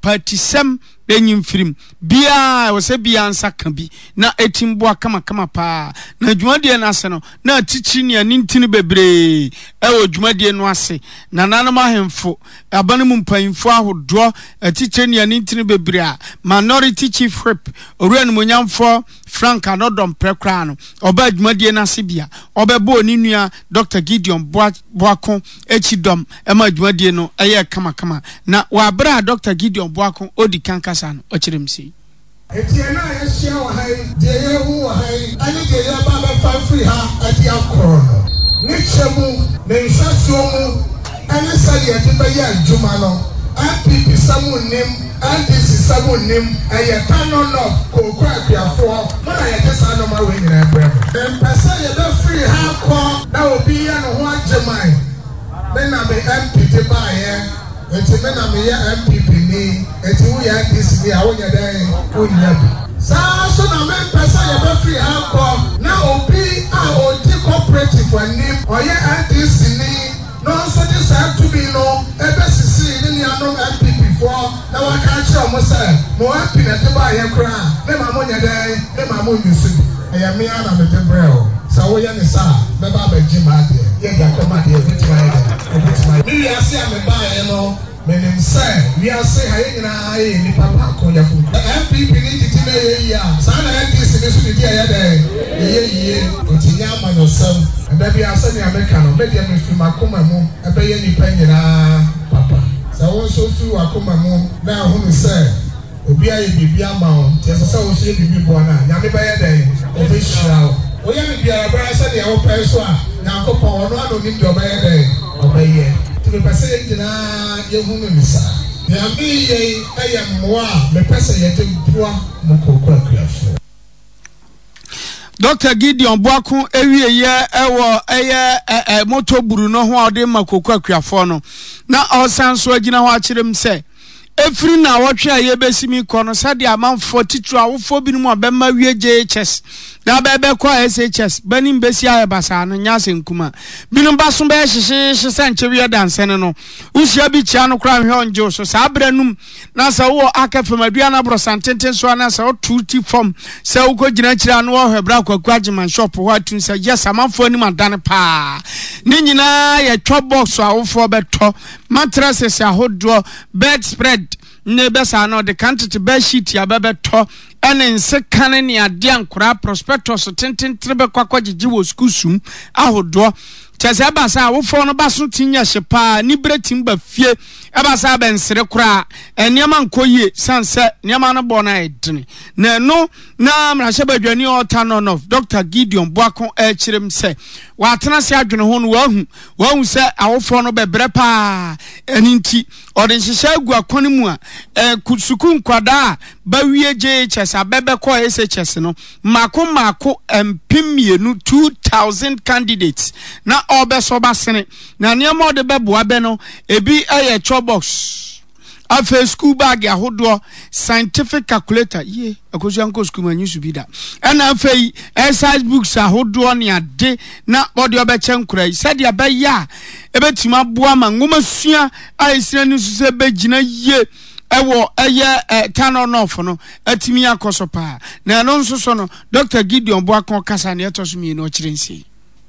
patisem benyim firim bia wo se bia ansa ka bi na etimbo akama kama pa na dwumadie na ase no na atichi ne anintini bebre wo dwumadie no ase na nanom ahemfo abanum mpanfo ahodo atichi ne anintini bebre a minority chief whip oruan monyamfo Frank Anodom prekra no oba dwumadie na ase bia obebo oni nua Dr. Gideon Boakon echidom ema dwumadie no eye kama kama na wa bra Dr. Gideon Boakon odi kanka no ochirem si etiana yeshia wa hai de yehu wa hai ani de ya ba ba free ha ati akro no ni chemu ne nsasuo mu ani sali ati ba ya adwuma no apipi samunim andisi samunim ayetano no kokwa apiafo mana yetesa no ma we nyina ebrem empesa ye be free ha ko na obi ya no ho agemai me na me MPT ba ye enti me na me ya MPP ni enti wo ya this ni awo nya dan wo nya bi sa so na me pesa ye be free ha ko na obi a odi cooperative anim oye NDC ni no so this have to be no ebe sisi ni anom MPP for na wa ka che o mo say mo MPP na te ba ye kra me ma mo nya dan me ma mo nyusu eya me ana me te brel sa wo ye ni sa be ba ba jima de ye ga ko ma de me ya se am ba ye no menim say we are say haye nyina aye ni papa ko ya fu MPP ni titi na ye ya sa na NDC ni so di ya de ye otinya ma no sam ebe bi asa ni America no be dia me fi makoma mu ebe ye ni pa nyina papa sa wo so fi wakoma mu na hu ni say obi aye bibi ama o ti asa wo so bibi bo na nya me ba ye de o be shira o ye me bia bra asa ni wo pa so a na ko pa ono ano ni do ba ye de o ba ye me pese nyina ye hu me misa ya mi ye aya mwa me pese ye te bua mo kokwa krafo Dr. Gideon Boakon ewie ye ewo eye motoburu no ho ode makokwa krafo no na osanso agina ho akirem se efiri na wotwe aye besimi kono sade amanfo titu awofo binum obema wie JHS na bebe kwa SHS banim besi aye basa no nyase nkuma binum baso be hyehye sanche wie dansene no usia bi chia no kra hwe onje so sa abranum na sa wo akafem adua na bro santenten so na sa otuti form sa wo gina kira no wo hwebra kwakwa giman shop ho atun sa yes amanfo anim adane pa ni nyina ye twobox awofo beto mattresses ahodo bedspread nebesa no de quantity bed sheet ya bebeto ene nse kane ne ade ankora prospectus tenten trebe kwakwajeje wo skusum ahodo chese abasa awofo no baso tinya hyepa ni bretim ba fie abasa bensere kora eniama nkoye sanse niama no bo na edene na no na mrahye badwani otanon of Dr. Gideon Boakon ekirem se watena se adwene ho no wahu se awofo no bebre pa eninti ode nhyehyɛ agu akoni mu a kusuku nkwada ba wie JHS abebe ko SHS no mako empimienu 2000 candidates na obeso basene na niam ode beboa be no ebi aye chobox afa school bag ahodo scientific calculator ye akosu anko school manyu bida ena afa exercise books ahodo ne ade na ode obeche nkura sade abeya ebetima boa ma ngoma sua aisira ni so se begina ye ewo eye tanon off no atimi akoso pa na no nso so no Dr. Gideon Boakon kasa ne etosumi no kirensi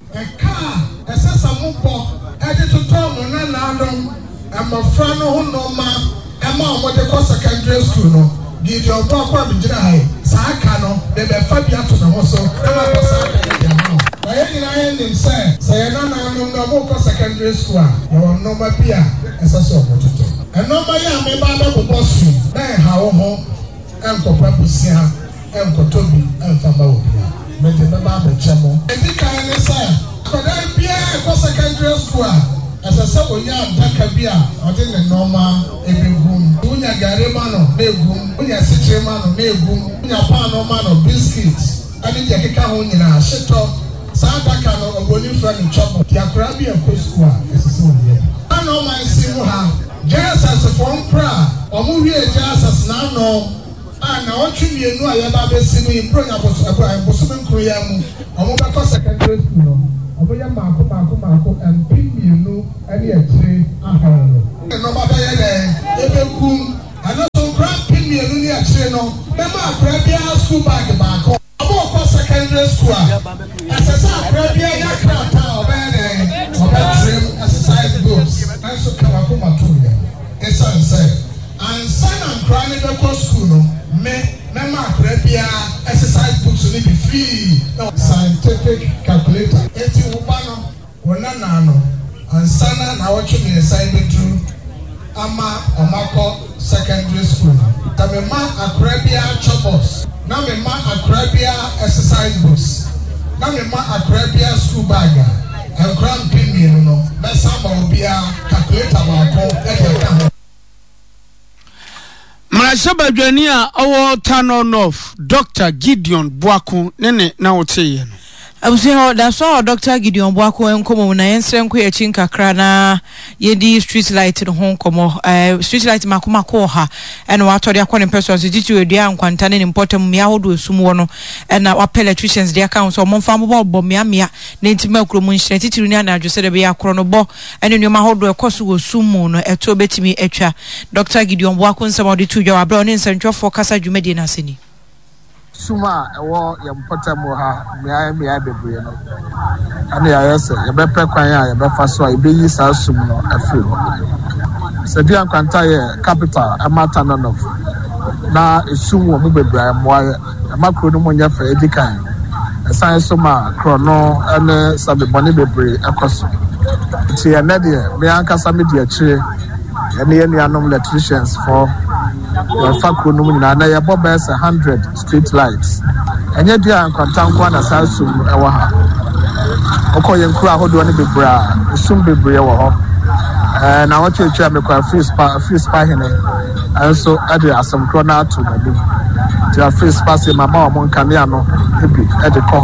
eka esesa mupo editotomo na nadom amafra no ho noma ema omode ko secondary school no Gideon Boakon bigina hai saaka no de be fa bia to na ho so ema ko saaka ya no aye ni na yen say na no mo ko secondary school a yo noma bia esesa obototo enoma ya me ba ba ko su na ha wo ho enko papusia enko tobi enfa ba wo bia me de ba ba chemo edi kan ni say kodan bia ko secondary school a asasa oya daka bia ode ne noma ebegum unya gare ma no na egum unya sichire ma no na egum unya pa no ma no biscuits ani je keka ho nyina hyeto sa daka no oboni fra ni chopo yakura bia ko school a asasa oye ano man si mu ha Jesus from pra omu wie Jesus na no na otwemienu a ye ba besi mu impro nya boso nkuru ya mu omu ba ko secondary school no oboya mako empimienu ani akire aharo no ba ba ye de ebekum ana so actually no. Remember, Caribbean school bag back home. I'm secondary school. As I said, Caribbean crowd town, trim exercise groups. I should come up with my two. It's unsaid. And son and granny go school. Remember, Caribbean exercise books will be free. No scientific calculator. It's in Ubano, Wanano, and son and I watch me aside through Ama Omako secondary school. Tamema Caribbean chopos. Now me ma Caribbean exercise books. Now me ma Caribbean school bag. And grand pin no. Let's have a calculator. Marashaba Dwania, our Tano North, Dr. Gideon Boaku, Nene, now say. I was here, that's all Dr. Gideon Boaku and Como when I answer and queer chinka crana, yedi street light in Hong Kong, street light Makuma Koha, and what are the according persons, did you a dear and Quantanin important Miaodo Sumono, and our electricians, their accounts or Monfambo, Bomiamia, Native Cromun, Tituniana, Giuseppe Chronobo, and in your Mahodo, Kosu Sumono, a tobetimi echa, Dr. Gideon Boaku, and some of the two your brown in Central for Casa Jumedina Sini. Suma ewo ye mpota mu ha me bebre no ane ya yese ye be pekwan ya ye be fa so e be yi sa sum no afiri se dia nkwanta ye capital amata no no na esum wo mu bebre mo makro no mo nya fa edikan esan suma krono ane sabe boni bebre akoso ti ya na de me ankasa me de akire ene ye nuanom electricians for fakro no nyina na ye bobes 100 street lights enye dia nkontankwa na sasum ewo ha okoye nkura hodo ne bebra sum bebre wo ho na wo twetwa me kwa free spa hene also ade asam kro na ato na bi ti free spa se mama o mon kanea no ebi ade ko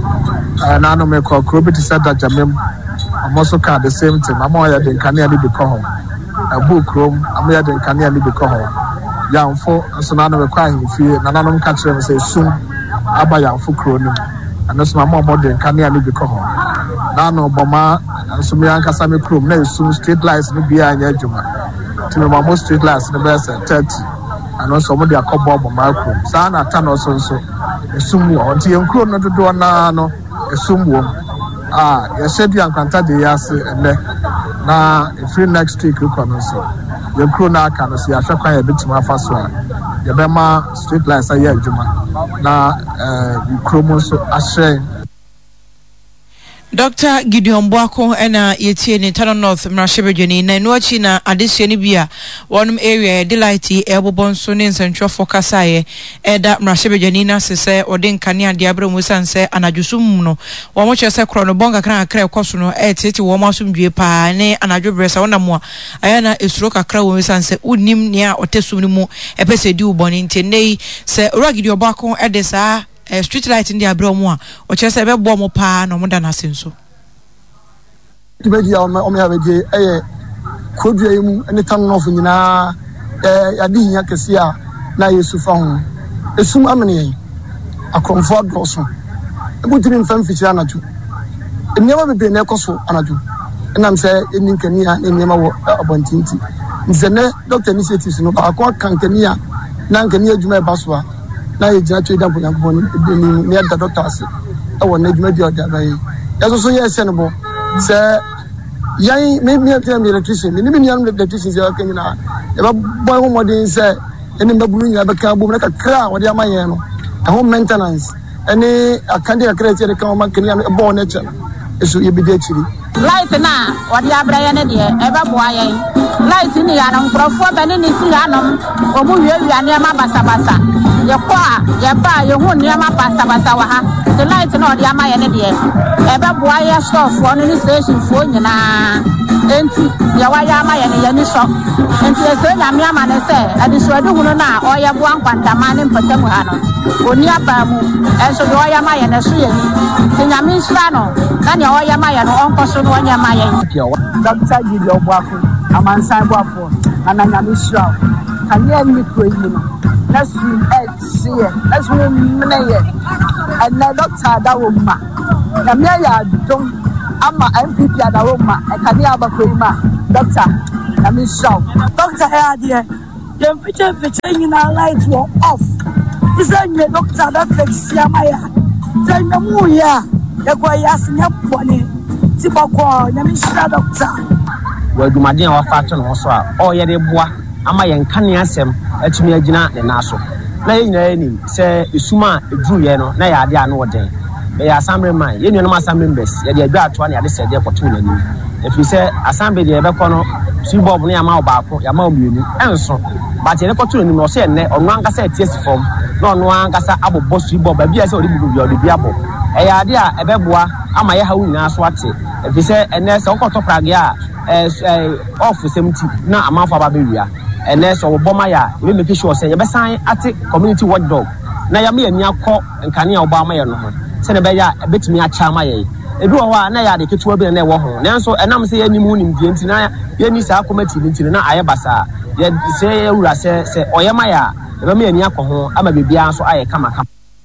ho na no me kwa kro bi ti sada jamem amoso ka the same thing mama o ya de kanea ni bi ko ho book room amoya de kanea ni bi ko ho yamfo so na no kwa himfie na nanom ka kire me say sum aba yamfo kronim ana so mama modern kanea ni bi ko ho na no boma so me ankasa me krom na sum street lights ni bia anya adwuma ti me mama street lights ni be say 30 ana so mo de akobo boma krom sa na ta no so sum wo nti enkro no dodo na no sum wo ya said you ankanta de yase ene na free next week ko no so the crew na aka no so ya hwekwan ya bitima afaso a ya be ma street lights aye adwuma na crew mo so ahye Dr. Gideon Boaku ena yetie ni Tano North Mrashebejeni na nuachi na adesye ni bia wonum area delighti ebobonso ne nsentro fokasaye eda Mrashebejeni na sese ode nkane ade abre musanse anadwusum no wo mo chese kro no bonga kran akra ekoso no etete wo masumdwe pa ne anadwobresa wonamo ayana esuro kakra wo musanse unim ne a otesum ni mu epese di uboni ntene se Gideon Boaku edesa street light in the Abromwa, or just a bomb pa no more than a senso. Could you any tongue of in a Yadia Cassia, Nayesu found a sum amany, a comfort blossom. A good in Fanfish Anatu. It never be an ecoso Anatu. And I'm saying in Kenya in Yama Abontinti. Zene, Dr. Initiatives, no, I call Cankania, Nankania Juma Baswa. Na ye jina tweda boyankopon ni me da doctors e won na djuma bi oda bayi yeso so ye senebo se yan me tell me electrician ni me yan electrician se akanya na e ba boy ho modin se eni mbabulu nya be kan bom na kakra wode amaye no e home maintenance eni akande akra ti de kan ma kenya e bo na che eso ye bi de chiri light na wode abraya ne de e ba boa yen light ni ya na mkrofo be ni si ya no omu wiawia ne ma basabasa ye kwa ye ba ye hu ne ma basabasa wa ha the light na ode amaye ne de e ba boa ye store fo no ni station fo nyina enti ye wa ya amaye ne ye ni so enti e se nya me ama ne se ade so ade hu no na o ye boa nkwantama ne mpatamu ha no oni aba mu enso de o ya amaye ne so ye ni nya me sra no na ne o ya amaye no onko so no nya amaye Dr. Gideon Boaku amansan boafo ananya me sra kanya ni koyi no let's see let's mneye and na doctor da wo ma na me ya don ama MPP da wo ma e kanya abakoyi ma doctor na me sra doctor e ade yɛn fikyɛ nyinaa light wɔ off sɛ nyɛ doctor bɛ fix yama ya sɛ nyɛ mu yɛ a yɛkɔ yɛ ase nyɛ bɔne ti bɔkɔ nyame hyira doctor wɔ adwumaden a wafa ato ne ho so a ɔyɛ de boa ama yɛn kane asɛm atumi agyina ne nan so na yɛn nyinaa nim sɛ esuma eduru yɛ no na yɛ ade a no wɔden bɛyɛ assembly man yɛn nuanom assembly members yɛde adwa atoa ne yɛde sɛ de kɔto n'anim ɛfiri sɛ assembly deɛ yɛbɛkɔ no sibɔb no yɛama ɔbaako yɛama ɔmmienu ɛnso but yɛde kɔto n'anim na ɔsɛ ɛnnɛ ɔno ankasa ɛtie si fam na ɔno ankasa abobɔ sibɔb baabi a sɛ ɔde bubu bi ɔde bi abɔ ɛyɛ ade a ɛbɛboa ama yɛ hawo nyinaa so ate ɛfiri sɛ ɛnnɛ sɛ wokɔtɔ prage a ɔfo sɛm ti na amanfo aba bɛwia ɛnnɛ sɛ ɔbɔ ma yɛ a yɛbɛmɛki sure sɛ yɛbɛsan ate community watchdog na yɛma yɛni akɔ nkane a ɔbɔ ama yɛ no ho sɛ ne bɛyɛ a ɛbɛtumi akyɛ ama yɛ edu wɔ hɔ a na yɛ ade ketewa bi na ɛwɔ ho nanso ɛnam sɛ yɛnim ho nimdie nti na yɛni saa committee nti na ayɛ basa yɛ sɛ yɛwura sɛ ɔyɛ ma yɛ a yɛbɛma yɛni akɔ ho ama biribiara nso ayɛ kamakama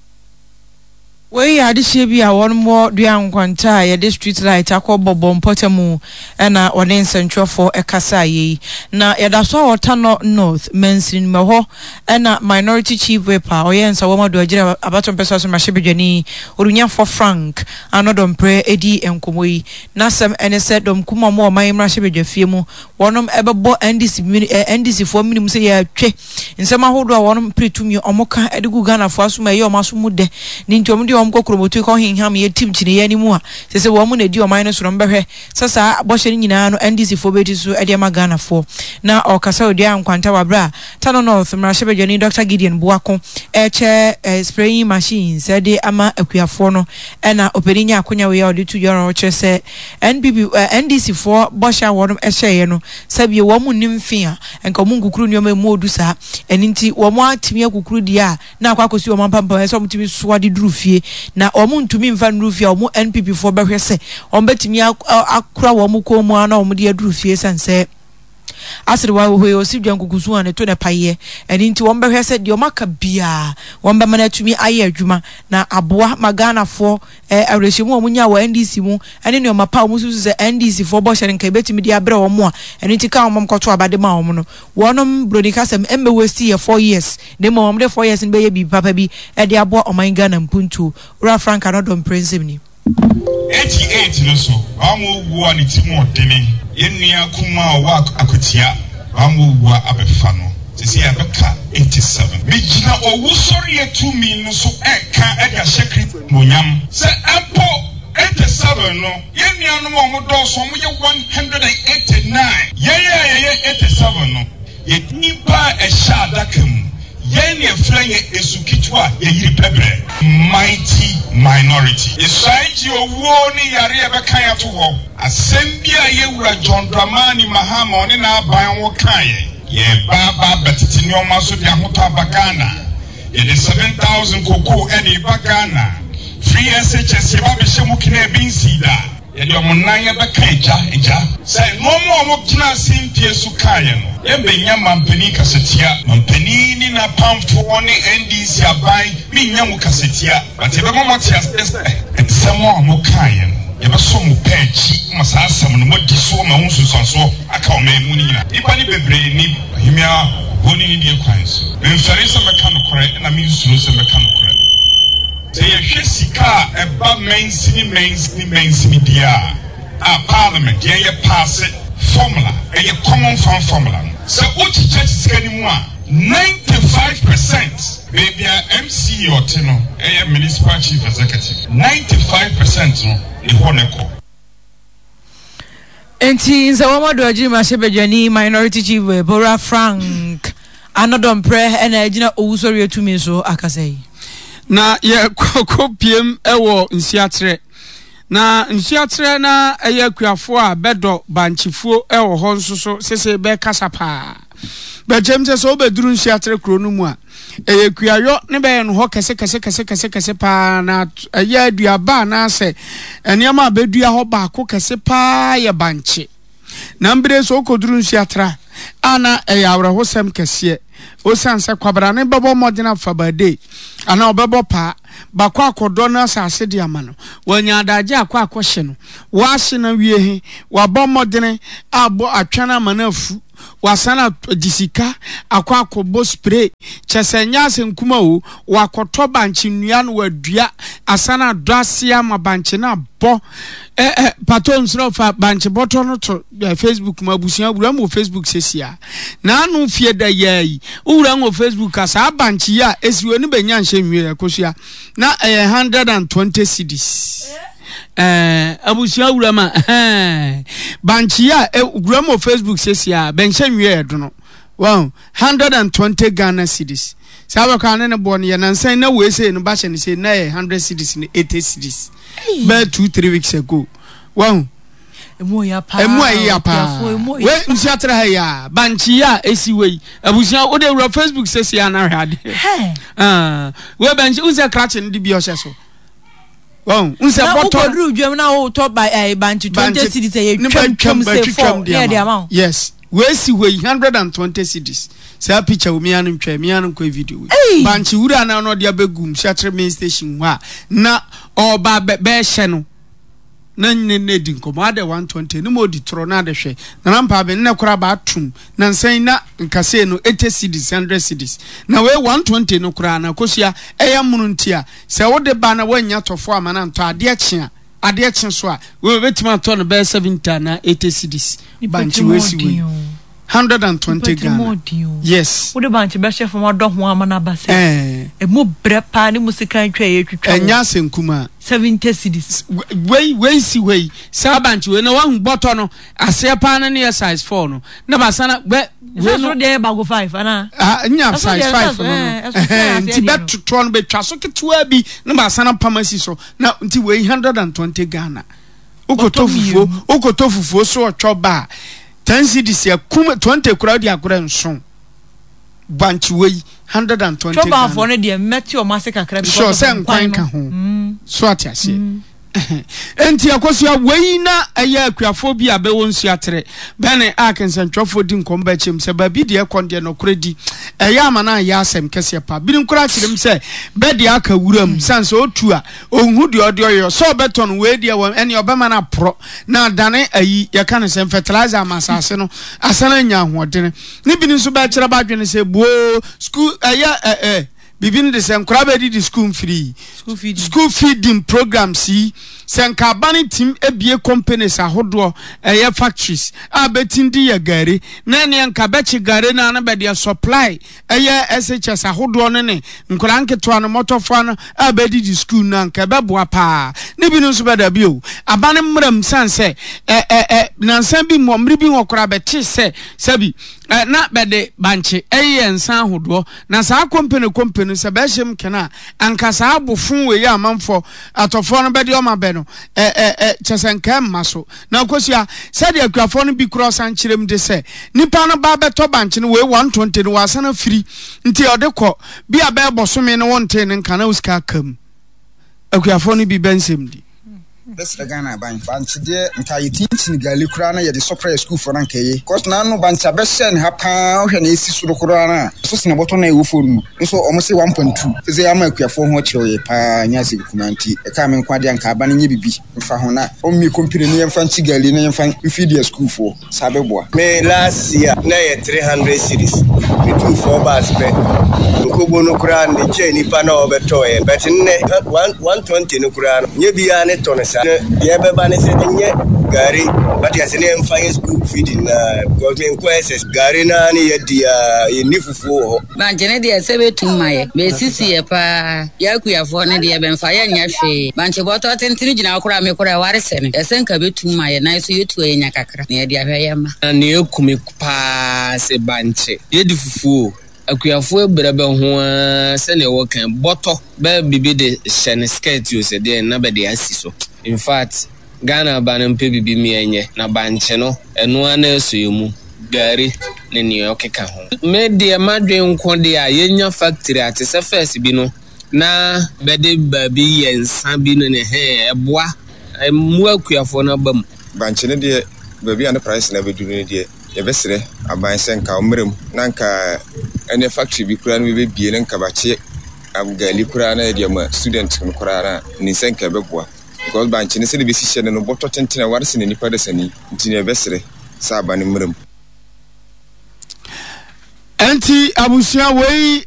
we ya adihye bi a won mo dua nkwanta a ye street light akobobbo mpotemu na wone nsentwefo ekasa yi na ye da so wotano north mensin meho na minority chief wepa oyensa wo madu agira abaton peso so mahebedwani orunya for frank anodompre edi enkomoyi na sem ene se dom kuma mo mayimra hebedwafie mu wonom ebebo ndc fo minim se ye atwe nsem ahodo a wonom pretumi omoka edigu Ghana fo aso maye omaso mu de ni ntom de mkokromotu ko hinham ye tim chine ye ni mu a sese wo mu na di o man no so mbehwe sasa bohye ni nyina no NDC fo beti so e de ma Ghana fo na okasa odua nkwanta wabra tano north mrashebedwani Dr. Gideon Buako eche spraying machines e de ama akuafo no na openinya akonya we odi tu yoro chese NDC fo bohye wonom ehye no sabie wo mu nimfi a enka mu nkukuru ni o ma mu odu sa eninti wo mu atimi akukuru dia na akwakosi wo mampampa e so mutimi suade durufie na omu ntumi mfa nrufie omu NPP fo behwe se ombetimi akura wo mu komu ana omu de adurufie sanse asiri wa hoye osidwan kukusu ane to ne paye eni nti won behwe se de o maka bia won be mana tumi aye adwuma na aboa magana fo awrehyimu omunya wa NDC mu ene ne o mapa omu susu se NDC fo bo hye nka betimi de abre wo mu a eni nti ka omom koto abade ma omu no wonom bronika sem embe westi ye 4 years de mo omde 4 years nbe ye bi papa bi e de aboa oman Ghana mpuntu ura frank anodom prince ni 88 no so amu wo ani timu odene yenua kuma wa akotia amu wo abefa no sisi abeka 87 mijina owusori etumi no so eka e da shekrit monyam se empo 87 no yenua no mo do so mo ye 189 ye 87 no ye nipa e sha dakam yeni efranye esukitwa yiri pebre mighty minority isaiji owo ni yare ebeka ya to ho asembia yewura John Dramani Mahama oni na aban wo kan ye baba betiti ni o maso de ahota bagana ye de 7000 koko eni bagana free SHS ye ba be shemu kina bin sida ye de omunan ye beka eja say no mo kina simpie su kan ye no yembenya mampani kasetia mampani ni na pamfo ni NDC abai minya mu kasetia but ebe mo matia etsemo mo kan ebe so mo pechi masasam no modi so ma hu susanso aka o memu ni nyina ipa ni bebre ni himia boni ni die kwan so mfere se meka no kore na mi nsuro se meka no kore se ye hwe sika eba mensini dia a parliament ye pass formula a common farm formula so uchi church sikani mu a 95% baby MC otino a municipal chief executive 95% no ihoneko enti nzawamado ajiri mahebedwani minority chief Bora Frank anodompre ena agina owusori etumi so akasai na ye kopiem ewo nsiatre na nsiatre na ayakuafo a bedo banchifuo ewo ho nsoso sese be kasapa bejemje so beduru nsiatre kro no mu a ayakuayo ne be no ho kese pa na aya aduaba na se eniama bedua ho ba ko kese pa ye banchi na mbre so koduru nsiatra ana eyawre hosem kese o sanse kwabra ne bebo modena fabade ana obebo pa bakwa akodo na asase de amano wanya adaje akwa akohye no wahye na wiehe wabo modene abo atwana manafu wasana disika akwa spray chesenya senkuma o wakoto banchi nnua no wadua asana doasia ma banchi na bo paton srofa banchi boto no to Facebook mabusia wura mo Facebook sesia na anu fie da yayi wura mo Facebook asa banchi ya esiwe ni benya nhye nwie akosua na 120 cedis abusia wura ma banchi ya wura mo Facebook sesia benche nwie edono wow 120 Ghana cedis sabe ka ne bo ne na nsan na we say no ba hye ne say na 100 cedis ne 80 cedis about 2-3 weeks ago wow emu ya pa we nsiatra ha ya banchi ya esiwe abusia wo de wura Facebook sesia na hwade we banchi unse krache ne bi o hye so wow unse bottle na ko drum na wo to by banchi 20 cedis e twam say 4 yeah the amount yes we see we 120 cedis say picture we mianu ntwa mianu ko video banchi wura na no de abegum shatre main station wa na oba be hye no na nne di nkomo ade 120 no modi tro na ade hwe na rampa be nne kora ba atum na nsan na nkase no 80 cedis 100 cedis na we 120 no kora na kosia eya munu ntia se wo de ba na wanya tofo amana nto ade kye ade kye so a we betima to no be 70 na 80 cedis banchi we si we 120 Ghana. Yes. What about the best from our dog woman abase? A more brepa ni musika ntwa ye twitwa. Enya senkuma 70 cedis. We see way. Sabanchi we no one bottle no ase pa na near size 4 no. Na ba sana we no dey bago 5 ana. Nya size 5 no. Nti bet to no be twa so ketua bi na ba sana pharmacy so. Na nti we 120 Ghana. Ukoto fufuo so otwoba 10 cedis ya 20 crowd ya kura nson banchi we 120 choba for ne de meti o masika kra bi so se nkwan ka ho so atiase enti akosia we na aya akuafo bi abewo nsu atere bene akensantwafo di nkomba chem se ba bi de ekonde no kredi eya amana ya asem kese pa bi nkura kirem se be de aka wuram sanse otu a onhu de ode oyo so beton we de wa ene obema na pro na dane ayi ya kan se fertilizer amasase no asana nya hodene ni bi nso ba kira ba dwene se bo school aya bibin de sen kraba di school feeding program si sen ka bani team ebie companies ahodo factories abetindi ya gari na ne nka bechi gari na be de supply SHS ahodo ne nkura nketo no motofo no abedi di school na nka beboa pa ne bi no so beda bi o abane mram sanse na nsan bi momri bi wokora beti se sabi na bede banche ensan ahodo na sa company se be him kena anka sa abofun we ya amanfo atofo no bede o mabe no chesenka maso na kosia said akuafo no bi cross an kirem de se nipa no ba beto banche no we 120 no wasana free nti odekọ bi abe bosome no wonte ne nka na uska kam akuafo no bi bensem di this Ghana banch de nka yitintin gali kura na ye de sopra school for nka ye cause na no banch abehye ne ha pa hwe na esi suro kura na so sine boto na ewofo nu so omo se 1.2 ze ama akuafo ho kyewe ye pa nya se kumanti e ka me nkwade nka aba na nye bibi mfa ho na o mi company ne yemfa nchi gali ne yemfa feed school for sabeboa me last year na ye 300 series me 2 bars pe nkobo no kura ne che nipa na obeto ye but ne 120 no kura no nye bia ne to ne yeah, but I said, Gary, but yes, name fire school feeding because me inquires Gary na ni the nifu banjene de sebe tummaye be sisi pa yakuafo ne de ben fire nya hwe banche boto tentini gina akura me kura ware sene esenka be tummaye na so yetu enya kakra na de ahwe yema na ekumi pa se banche yedi fufu akuafo ebrebe ho se ne wo kan boto be bibi de shene skirt yo se de na be de asiso. In fact, Ghana banan pe bibi mi enye na banche no eno ana esoyemu gari ne ne okeka ho me de madwen nko de a yenya factory atese first bi no na bede babi yensa bi no ne eboa mu akuafo na bam banche ne de babi an price na bedu ne de ye besere abanse nka omrem na nka ene factory bi kura no be bie ne nka bache gali kura na de ma student no kura na ni senka beboa because banchi ne se de besi no boto tentina warse ne nipa de sani ntine besere sa ba ne mrem Enti abusia wei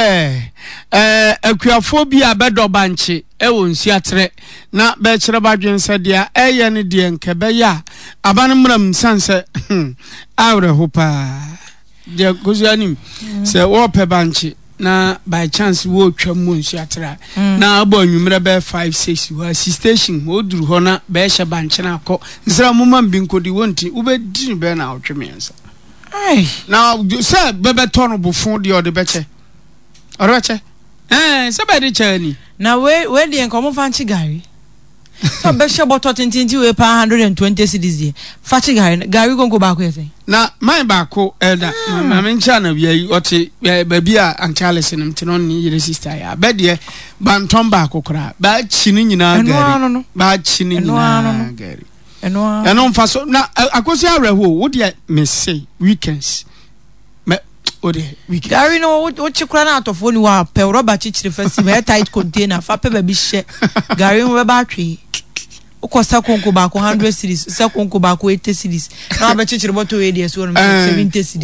akuafo bi abedo banche ewo nsiatre na be kire badwen se dia ne de nkebe ya abanmram sanse awre hopa de gozianim se wo pe banche na by chance wo twam nsiatre na abo anwumre be 5-6 wa station wo duru ho na be hye banche na akọ nsra mumam bi nkodi wonti ubedi be na otwemensa now say bebe turn bufun di ode beche oroche say be di chani na we di enkomo fanchi gari so be she bottle tintinti we pa 120 cedis fachi gari gongo ba ko yese na my ba ko elda ma mencha na wi ote baby a Charles nim ti no ni yire sister ya be de banton ba ko kra ba chi ni nyina gari ba chi ni nyina gari eno mfa so na akosi areho wo de me say weekends me o de weekend gari no wo chikura na atofo ni wa pe rubber chichire fasi me tight container fa pe ba bi hye gari wo ba atwe ukosa konko ba ko 100 cedis sa konko ba ko 80 cedis na ba chichire boto we de so no 70 cedis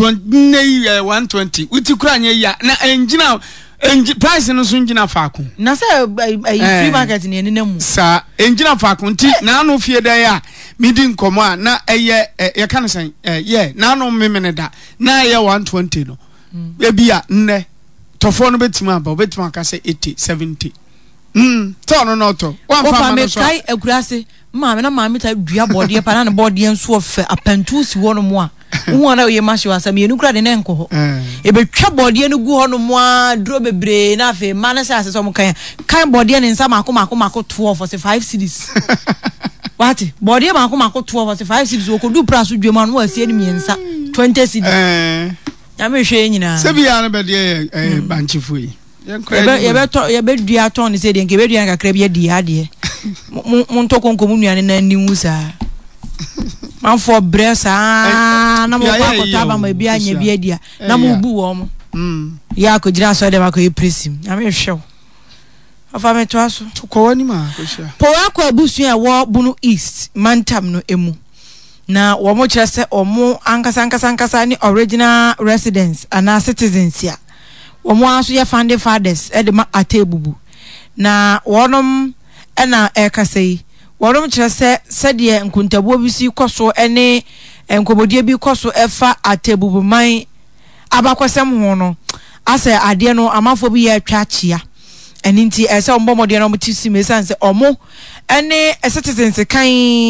120 utikura nya ya na engina price no so ngina faako na say free market ni ene mu sa engina faako nti na no fie da ya midi nkomo a na eye ye kan san na no memene da na ye 120 no e bia nne tofo no betima ba betima ka say 80 70 to no to one family so kai akurase ma me na ma me ta dua body pa na body enso of apantu si wono mu a won na ye mashi wasa me enu kura de na nko ho e betwa body enu gu ho no mu a dro bebre na afi ma na say ase so mo kan body ne nsa mako to for 5 cedis what body mako to for 5 cedis o ko du price dwema no asie ni miensa 20 cedis ya me hwe nyina se bia na be de banchifo yi ye be dua ton ni se de nke be dua kakra bi adi ade mun to konko mu nuane na ni wusa man for bresa na mo ba ko taba ma bi anya bi adia na mo bu wo mo ya ko jira so de ba ko presim na me hwe afa me to aso ko wani ma ko sha po akwa abusu a wo bunu east mantam no emu na wo mo kire se omo ankasa ni original residents and citizens ya omo aso ye founding fathers e de ma atebubu na wonom ena ekasei wonom kire se de nkuntabo bi si koso ene enkomodie bi koso efa atebubu man abakwasem ho no ase ade no amafo bi ye atwa chia eninti ese ombomode no mutisi mesanse omo ene citizens kan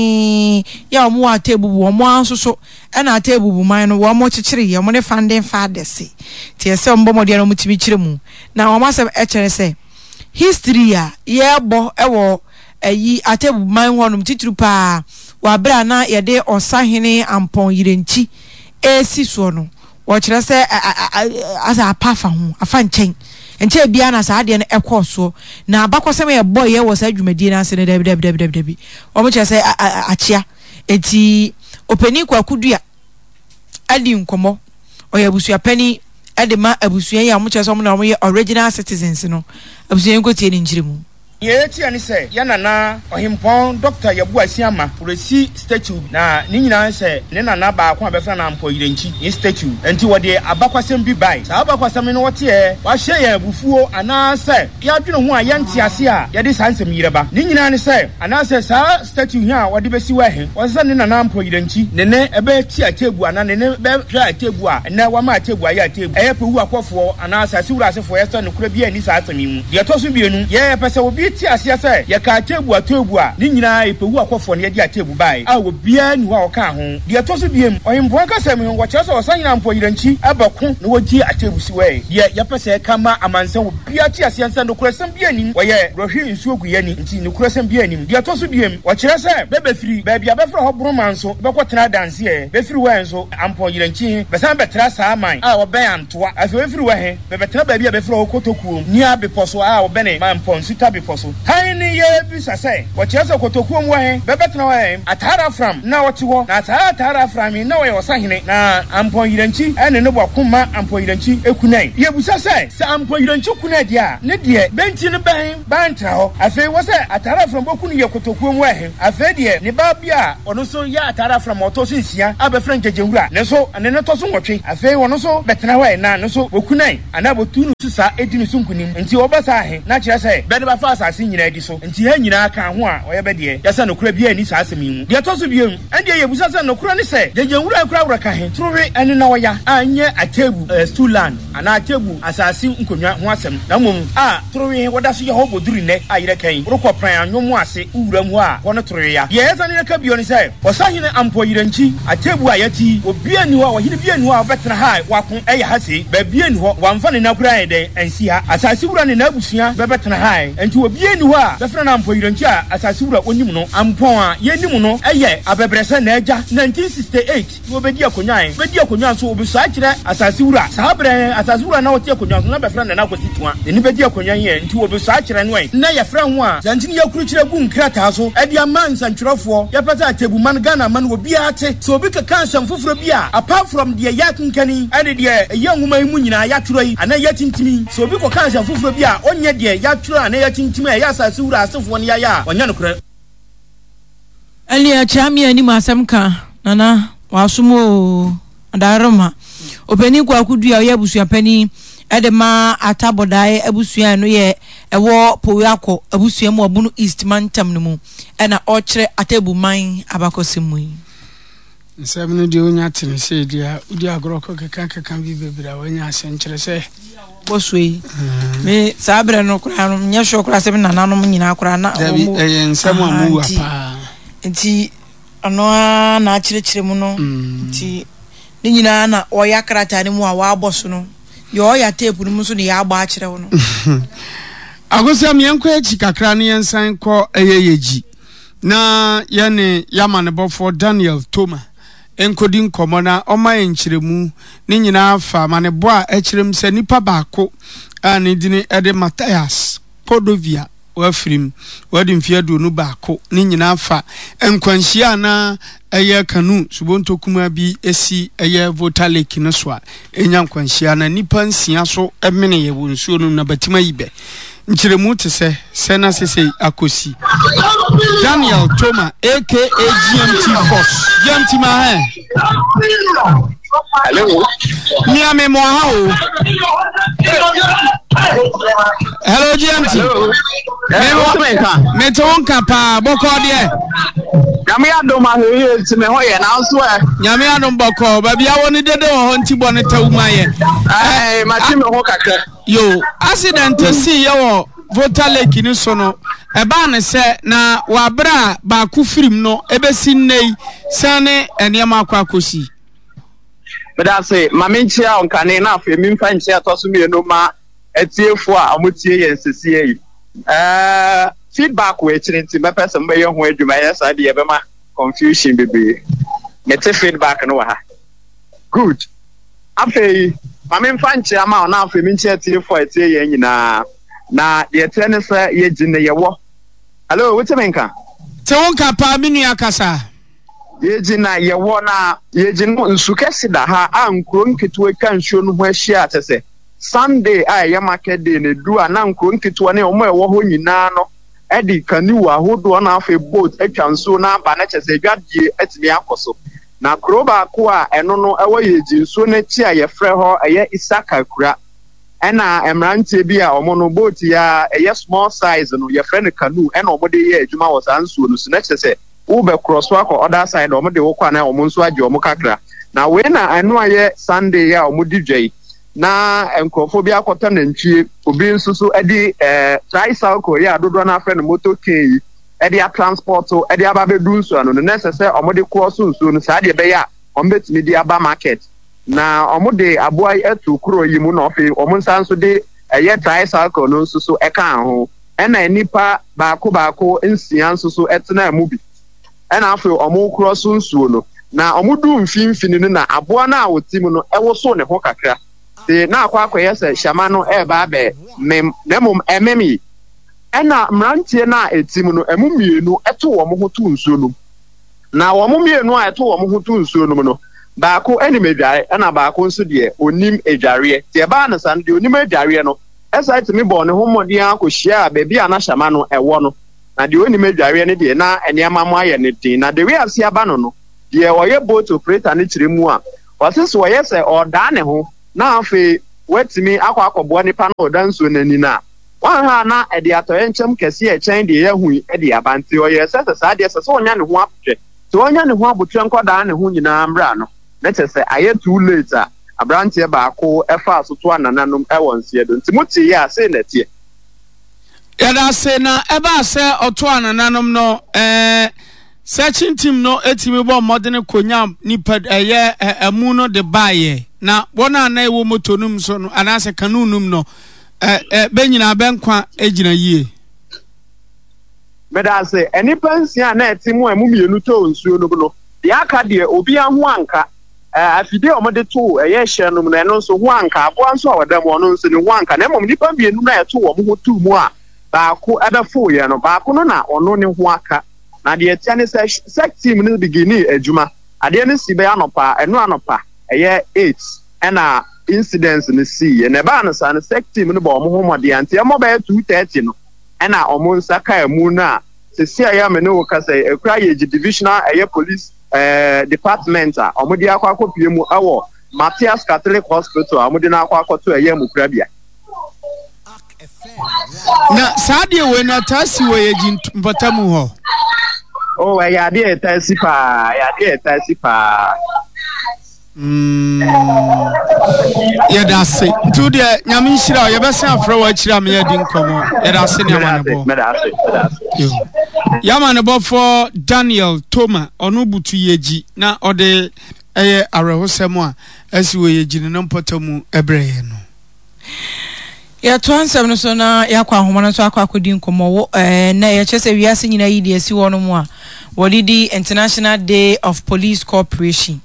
ya omo atebubu omo ansoso ena atebubu man no wo mo chichire ye mo ne founding fathers ti ese ombomode no mutimi chire mu na omo asem echere se history ya ye bo ewo ayi atebubu man ho no mtitru pa wa bra na ye de osahene ampon yirenchi esi so no wo kire se asa apafa ho afa nchen ente bia na sa ade no ekoso na abakwasem ye boy ye wo sa dwumadie na ase ne dabi o mo kire se achia enti openi kwa kudua adi nkomo oya busua pani ade ma abusua ya mo kire se mo na mo ye original citizens no abusua nko tie ni njiremu ye ti ani se ya nana ohimpon Dr. Yabu Asiama uresi statue na ni nyina se ne nana ba ko abefa na ampo yirenchi ni statue enti wode abakwasem bi bai sa abakwasem no wote wa hye ya abufuo ana se ya dwene ho a ye nti ase a ye de sansem yireba ni nyina ni se ana se sa statue hi a wode besi wa he wo se ne nana ampo yirenchi ne ebe ti atebu ana ne be hwa atebu a ne wa ma atebu aye atebu eye pewu akofo ana sa siwura asefo ye se no kura bi ani sa asemi mu ye to so bienu ye pese obi ti asia se ye ka atebu a ni nyina epewu akofo ne ye di atebu bai a wo bia ni wa oka ho de to so biem oyimbo aka se me wo kye so osanyina mpo yiranchi abako na wo di atebu si we ye pese kama amanse wo bia ti asia se no kurasem bia nim wo ye rohwe nsuo gu ye ni nti no kurasem bia nim de to so biem wo kire se bebe firi ba bia be fro ho broma nso be ko tena dance ye be firi we nso ampo yiranchi be san be tra sa man a wo ben antoa afi we firi we he be tena ba bia be fro ho kotokuo ni abeposo a wo bene man pon suta beposo so han ni ye bisa say wo chese kotokuo mu he bebetena wa he atara fram na wote ho na atara fram na wo ye osahene na ampon yiranchi ene ne bo koma ampon yiranchi ekunai ye busa say se ampon yiranchi kunai dia ne de benti ne ban tra ho afi wo say atara fram boku ne ye kotokuo mu he afi de ne ba bia ono so ya atara fram oto so nsia abefran jejewura ne so ane ne to so nwotwe afi wono so betena wa na ne so bokunai ana botunu susa edinu sunkunim nti obasa he na kire say bede ba fa asase nyina edi so nti ha nyina ka ho a oye bede ya say nokura bia ni sa asemi mu de to so bia ende ye busa say nokura ne say jejewura kura ka he trowe ene na oya anye atebu stuland ana atebu asase nkonwa ho asem na mom trowe woda so ye ho boduri ne ayire kan rokọ pran anwomu ase uwuram ho a wono trowe ya ye za ne ka bia ni say osahene ampo yiranchi atebu ayati obi ani ho ohine bia ani ho a betena ha wakon eya ha sei ba bia ani ho wamfa ne na kura ede ensi ha asase wura ne na abusua bebetena ha enti obi ani ho a befra na ampo yiranchi a asase wura onim no ampon a ye nim no eye abebrese na eja 1968 wo bedi akonyan so obi sa kire asase wura sa bre asase wura na wote akonyan na befra na akosi toa ni bedi akonyan ye enti obi sa kire no na ye fra ho a zantini yakuru kire gu nkrata so edi aman santwerofo ye pata atebu man Ghana man obi ate so obi ka kansan foforo bia apart from the yakinkani ade de ye nwuma mu nyina yaturo yi ana yatintimi so obi ko kansan foforo bia onye de yaturo ana yatintimi ya asase wura asefo ne ya onya no kure ali a chami ani masam ka nana wasumo adaroma openi kwa kudua ye busua pani edema atabodai abusua no ye ewo powiako abusua mu obunu east mantam no mu ena ochre atebu man abakosimu nsɛm de onya tene sɛ dia udi agorɔkɔ keka bi bebira wanya asenkyerɛ sɛ bosui me sabre no kura no nya hwo kura sɛ nananom nyina kura na omu nsɛm amu wa pa nti ano na akyerɛkyerɛ mu no nti ne nyina na oya krata ne mu a wa aboso no yo ya tape no mu so ne ya agba akyerɛ wo no agosam yenkɔ echi kakra ne yensan kɔ eyeyeji na yene yamane bofo Daniel Toma enkodi nkomo na oma enkyeremu ne nyina fa mane bo a ekyerem se nipa baako a ne dine ede Matthias Podovia wafrim wadi mfiadu no baako ne nyina fa enkwanhia na eye kanu subonto kuma bi esi eye Volta Lake no so a enya nkwanhia na nipa nsia so emene ye wonsuo no na batima yibe nkyeremu te se sena sese akosi Daniel Toma aka GMT Force GMT ma he hello Miami mo ha o hello GMT me to nka pa boko de nyame adoma he ti me ho ye na so nyame adom boko ba bia woni dede ho nti bo ne tawuma ye ma ti me ho kakra yo accident si ye wo Volta Lake ni so no eba ne se na wabra ba ku firim no ebesi nnei sane enema akwakosi beda se mamenchia onkane na afa mi mfa nchia toso mi no ma etiefo a amotie ye nsesie yi feedback we chirinti me person be ye ho adwuma ye sa de ye be ma confusion bebe mete feedback no wa ha good afei mamenfa nchia ma na afa mi nchia etiefo etie ye nyina na ye tene se ye gine ye wo hello what me nka te wonka pa minu akasa ye gina ye wo na ye gino nsukesi da ha ankro nketu ka nsuo no ho ahia atese Sunday a ye market day ne du ana nkro nketu ne omo ewo ho nyina no edi kaniwu ahodo na afa boat atwa nsuo na aba na chese dwadie atimi akoso na kroba ko a eno no ewo ye gi nsuo na chi a ye frɛ ho eye Isaka kura ena emrantie bi a omo boat ya eye small size no ye frɛ no canoe ena omo de ye adwuma wo sansuo no so na chese wo be cross wa ko other side omo de wo kwa na omo nso age omo kakra na we na eno aye Sunday ya omo di dwai na enkrofo bi akota na ntwie obi nso so edi tricycle ya dodo na frɛ no motor key edi a transport so edi aba be du nso no na sese omo de cross nso no sa de be ya omo betimi di aba market na omo de aboa etu kuro yi mu na ofe omo nsanso de eye tricycle no nso so eka ho ena nipa baako nsia nso so etena mu bi ena afi omo cross nsuo no na omo du mfimfini no na aboa na awotim no ewo so ne ho kakra de na akwa yese shama no eba be mem nemum ememi ɛna mmeranteɛ no a ɛtim no ɛmu mmienu ɛto wɔn ho to nsuo no na wɔn mmienu a ɛto wɔn ho to nsuo no no baako anim adware ɛna baako nso deɛ onim adwareɛ deɛ ɛbaa no sa no deɛ onim adwareɛ no ɛsa tumi bɔ ne ho mmɔden akɔhyia a baabi a n'ahyɛma no ɛwɔ no na deɛ onim adwareɛ no deɛ na nneɛma mo ayɛ ne den na deɛ wiase aba no no deɛ ɔyɛ boat operator ne kyerɛ mu a wɔse so wɔyɛ sɛ ɔdaa ne ho na afei watumi akɔbɔɔ nipa no ɔda nsuo n'ani no a wanha na ɛde atɔyɛ nkyɛm kɛseɛ ɛkyɛn deɛ yɛhu ɛde aba nti ɔyɛ sɛ saa deɛ sɛ ɔnya ne ho abotwɛ sɛ ɔnya ne ho abotwɛ nkɔdaa ne ho nyinaa mbra no na kyerɛ sɛ ayɛ too late a aberanteɛ baako ɛfa so to anananom ɛwɔ nseɛ do nti mote yɛ a sei na ɛteɛ yɛda se na ɛbaa sɛ ɔto anananom no searching team no etimi bɔ mmɔden konya nipa ɛyɛ ɛmu no de baayɛ na wɔn a na ɛwɔ moto num so no anaasɛ kanu num no bɛnyina bɛnkwa egyina yie meda se enipa nsia na ɛte mu emu mienu to nsuo no no deɛ aka deɛ obi aho anka afide ɔmode to ɛyɛ hyɛ no no ɛno nso ho anka aboa nso a wɔda mu ɔno nso ne ho anka na mmom nipa mienu na ɛto wɔn ho tu mu a baako ɛbɛfo yɛ no baako no na ɔno ne ho aka na deɛ tia ne sec team no begini adwuma adeɛ no si bɛ anɔpa ɛno anɔpa ɛyɛ 8 ɛna incidents no si na ba no sa no sec team no ba ɔmo ho mɔde ante ɛmo bɛ 2:30 no ɛna ɔmo nsa ka mu na sesi ayɛ me no ka sɛ ekura yɛ divisional ɛyɛ police department a ɔmo de akɔpie mu ɛwɔ Matthias Catholic Hospital ɔmo de na akɔto ɛyɛ mu kura bia na saa deɛ wɔ na tasi wɔ yɛ mpɔtamu hɔ oh ɛyɛ adeɛ tasi pa yɛda se tu deɛ nyame nhyira yɛbɛsɛ afrɛ wɔ akyiri a meyɛdi nkɔmmɔ yɛda se ne yamanebɔfoɔ Daniel Toma ɔno butu yɛgyi na ɔde ɛyɛ awerɛhosɛm a asi wɔ yɛgyi no mpɔtamu ɛbrɛ yɛ no yɛto ansɛm no so na yɛakɔ ahoma no so akɔdi nkɔmmɔ na yɛkyɛ sɛ wiase nyina yi de asi wɔ no mu a wɔde di International Day of Police Corporation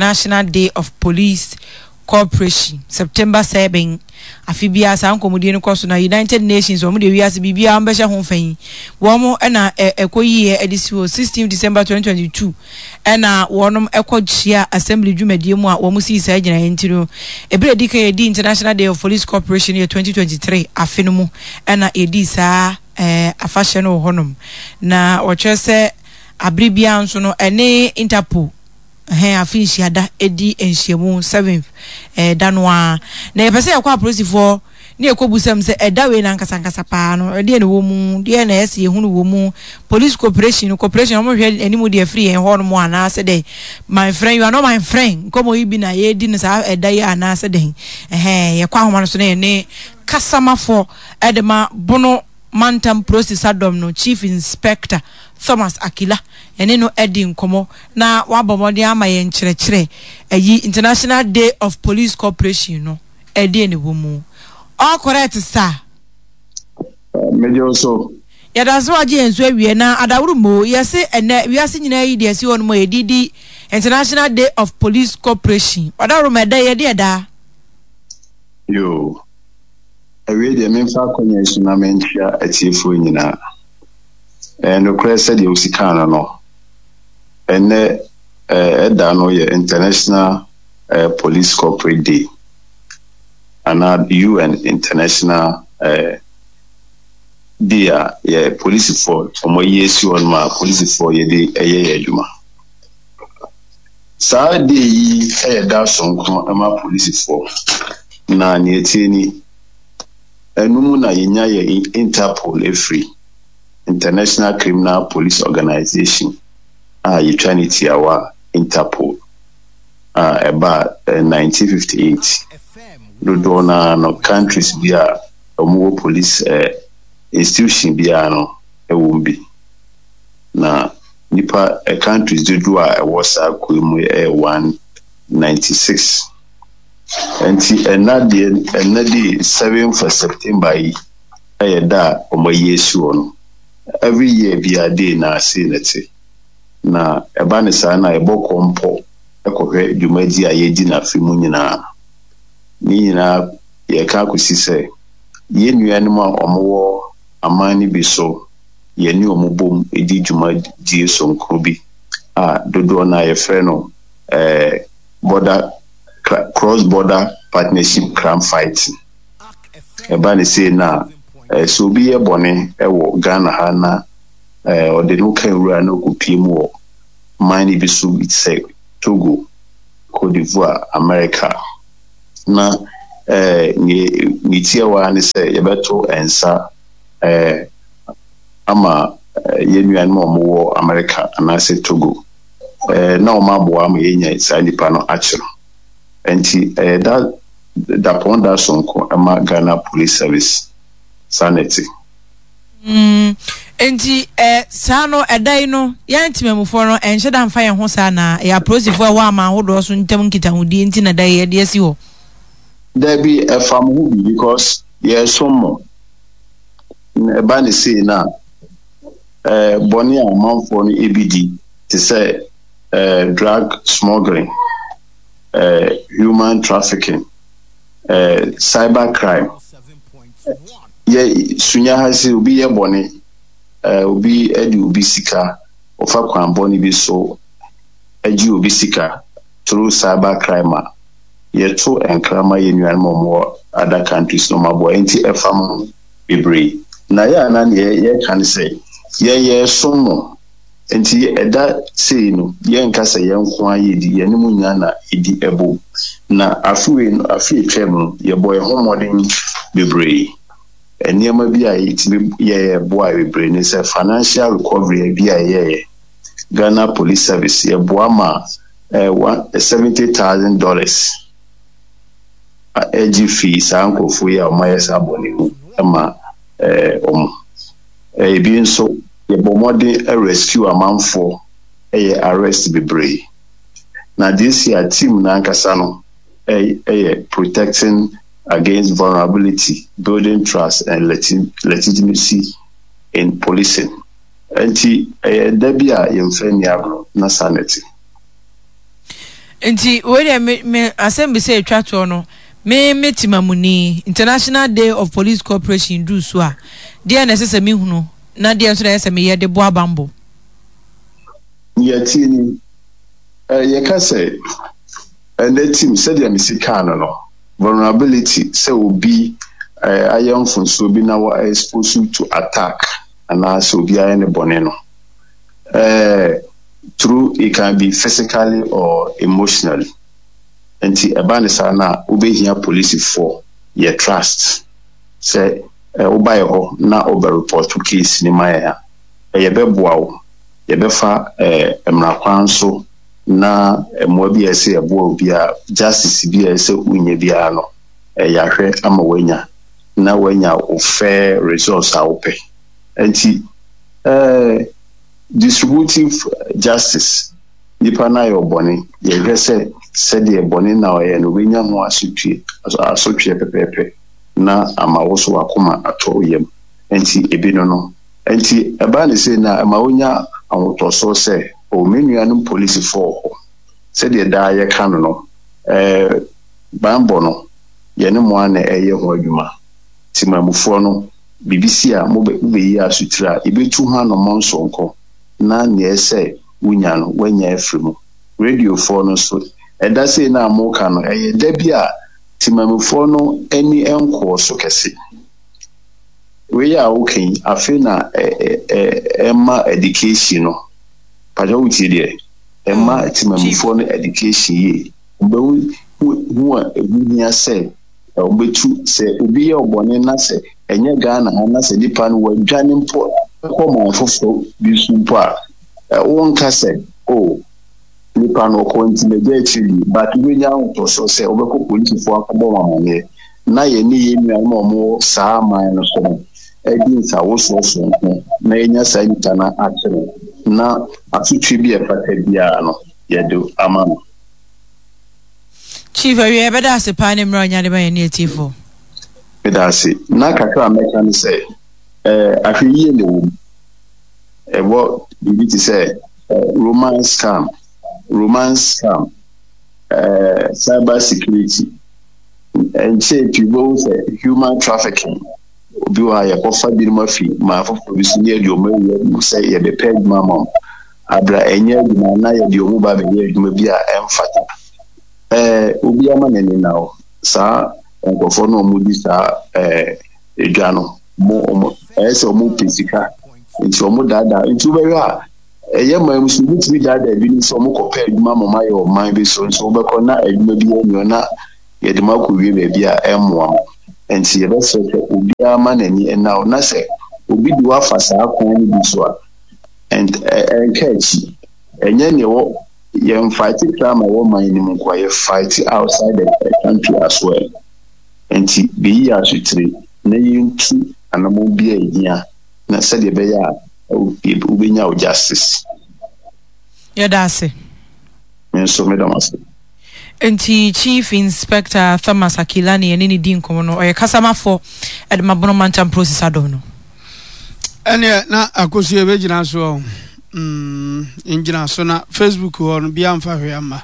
September 7 afibia sa nkomudie no kɔ so na United Nations wɔn de wiase bibia ambɛhyɛ ho fɛn wɔn ɛna ɛkɔyie edisi wɔ 16 December 2022 ɛna wɔn ɛkɔgyia assembly dwumadie mu a wɔn si saa gyina yɛnti no ebere di ka yɛdi International Day of Police Corporation year 2023 afe no mu ɛna yɛdi saa afahyɛ no wɔ hɔnom na wɔkyerɛ sɛ abribia nso no ɛne Interpol afi nhyiada edi nhyiamu 7th danoa na yɛpɛ sɛ yɛkɔ apolisifoɔ ne yɛkɔbusam sɛ ɛda wei na nkasa paa no ɛdeɛ ne wɔ mu deɛ na ɛsɛ yɛhunu wɔ mu police corporation ɔmo hwɛ anim deɛ firi yɛn hɔ no mu anaasɛ dɛ my friend you are not my friend nkɔmɔ yi bi na yɛdi no saa ɛda yi anaasɛ dɛ yɛkɔ ahoma no so na yɛne kasamafoɔ ɛde ma bono mantam process adom no Chief Inspector Thomas Akila ene no edi nkomo na wabomode ama ye nkyerɛkyerɛ ayi International Day of Police Corporation no edi ene womu all correct sir mejo so yada so age enso awie na adawuru mo yese ene wiase nyina yi de asi won mo edidi International Day of Police Corporation adawuru me da ye de da yo awie de memfa konya isu na mentia atiefo nyina no kure said you see can no ene eda no ye International Police Corporate Day and UN International dia ye police for omo yesu on ma police for ye de eye adwuma saa de yi da sonko ama police for na ne tieni enum na yenya ye Interpol free International Criminal Police Organization Eternity our Interpol about 1958 Dodona no countries bia omo police institution bia no ewumbi na nipa countries do a was akumu 196 enti enade 7th of September yi da omo yesu ono every year be a day na senate na eba ne sa na eboko mpo ekohwe dwumadi a yedi na fimu nyina ni nyina ye ka akosi se ye nuanom a omowo amani bi so yeni omubom edi juma die sonkro bi dodo na ye frɛ no border cross border partnership crime fighting eba ne say na so bi ye bone ewo Ghana ha na ode no kan wura na okopie mu o mani bi so itse Togo, Cote d'Ivoire, America na ni tia wa ne say yebeto ensa ama yenuan mo wo America na say Togo na o ma bo am yenya sa nipa no achiro enti that ponda sonko ama Ghana Police Service sanity enti sano edai no yantimemufo no enhye da mfa ye ho sa na ya prosifo wa ma hodo so ntem nkitahudi enti na dai ye de si ho there be a family because yes some bani say na boni amanfo no EBD to say drug smuggling, human trafficking, cyber crime. Sunya hasi ubi ye boni ubi edi ubi sika ofa kwan boni bi so eji ubi sika through cyber crime ye to enkrama ye nwan mo other countries no mabo enti efam bebre na ya na ye kan say ye somo enti eda sei no ye nka say ye nko aye di ye nimu nya na edi ebo na afi twem ye boy homodin bebre enema bi a ye boy bebre ne say financial recovery bi a ye Ghana Police Service ye boa ma $70,000 AG fees ankofo ya omayesa aboni ama bi nso ye bomode rescue amanfo arrest bebre na this year team na ankasa no protecting against vulnerability, building trust and legitimacy in policing enti debia yemfani agro na sanity enti we me assembly say twato no me metimamuni International Day of Police Cooperation do so a dia na sese me hunu na dia so na sese me ye de boa bambo yeti ni ye ka say and the team said ya misika no vulnerability say obi ayam funso bi na wa exposed to attack and also obi ayane bone no through it can be physically or emotionally. Enti ebane sana ubehia police for your trust. Say obaye ho na oba report to case ni maya. Yebeboa wo. Yebefa emrakwan so na mo bi ese eboa obi a justice bi ese unye bia no. Yahwe ama wanya na wanya o fair resource a ope. Enti distributive justice nipa na yo boni ye hwese said ye boni na oye no wenya ho asotwe pepepe na amawoso akoma ato yem enti ebino no enti eba ne say na amawonya awotoso say o menuanum police for said ye da ye kan no bambo no ye ne mo ana eye ho adwuma timamufo no BBC a mo be yi asutira ebetu ha no monsonko na ne say wunya no wanya afrimu radio for no so eda say na amoka no da bia timamufo no ani enko so kese we ya okay afi na emma education no paja wuti de emma timamufo no education ye mbe hu a say obetu say obi ye obone na say enye Ghana na say dipa no wadwane mpo ko mo fofo bi sumpo a won ka say nipa no ko intimidate but we nya to so say obeko police fo akabo mamane na ye ni ye nua mo saa man no so edi nsa wo so na enya sa nita na akere na atutwe bi e fata bia no ye do amano Chief we be da se pa ne mra nya de ba ye ne tifo bedasi na kakra mekan say ahwiye ne wo what did it say romance scam cyber security and say people say human trafficking obi wa ya kofa bi ma fi ma fofo bi so ne adwuma wi say ye be pay mama abra enye adwuma na ye de omu ba be ye adwuma bi a emfata obi ama nani na sa nkofo no mu di sa edwa no mo ese omu physical nti omu dada nti be ya eye ma musubu ti dada bi ni so mo ko pay adwuma mama ye o man bi so be ko na adwuma bi enyo na ye de ma ko wi be bi a emwa enti ye be se obi ama nani na o na se obi di wa fa sa akwan ni bi so a and enkechi enye ne wo ye fight drama wo man ni mu kwa ye fight outside the country as well enti bi ya sutire na yintu anamo bi ehia na se de be ya ubenya o justice ya dase so me damase enti Chief Inspector Thomas Akilani eni di nkomo no oye kasamafo e de mabono mantam process ado no ene na akosu ebe gina so ingina so na Facebook ho no bia mfa hwe ama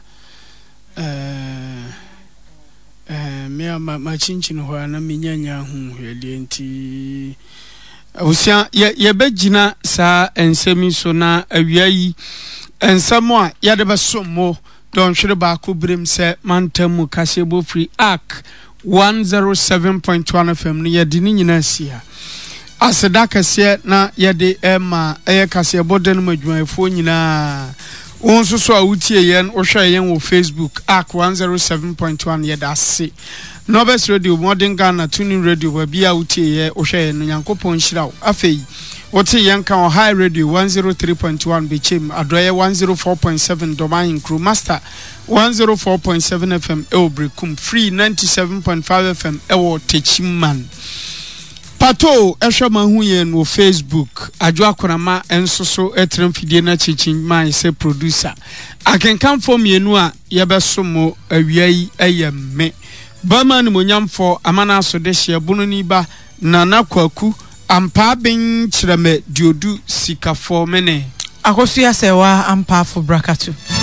me ma chinchin ho na menyanya hu hwede enti osia ye begina sa ensemi so na awiayi ensamo a ye de besomo don hwere ba ko brem se mantamu kasebo free arc 107.1 FM ne ye di ni nyina sia aseda kase na ye de ema eye kase boden madwuafo nyina won so a wutie yen wo hwe yen wo Facebook arc 107.1 ye da se Nobes Radio Modern Ghana Tuning Radio wa bia wutie ye wo hwe yen Nyankopon hyiraw afei wote yen kan High Radio 103.1 Bechem Adoye 104.7 Domain Crew Master 104.7 FM Elbrekum Free 97.5 FM Ewo Techiman Pato ehwema hu yen wo Facebook adwo akorama ensoso etrem fidie na chichin man se producer akenkan fo mienu a yebesomo awiai ayemme bama ni monyamfo amana asode hye bunu ni ba nana kwaku ampa ben kireme diodu sikafo mene akosua sewa ampa fo brakatu